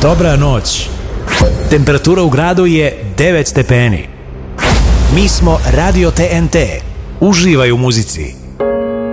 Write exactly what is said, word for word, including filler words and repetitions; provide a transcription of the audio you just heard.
Dobra noć. Temperatura u gradu je devet stepeni. Mi smo Radio T N T. Uživaj u muzici.